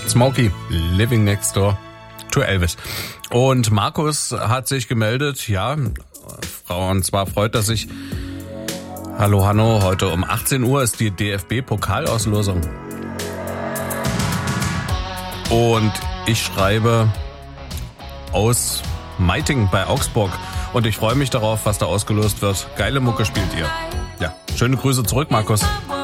Smokey, Living Next Door to Elvis. Und Markus hat sich gemeldet, ja, und zwar freut er sich. Hallo Hanno, heute um 18 Uhr ist die DFB-Pokalauslosung. Und ich schreibe aus Meiting bei Augsburg. Und ich freue mich darauf, was da ausgelost wird. Geile Mucke spielt ihr. Ja, schöne Grüße zurück, Markus.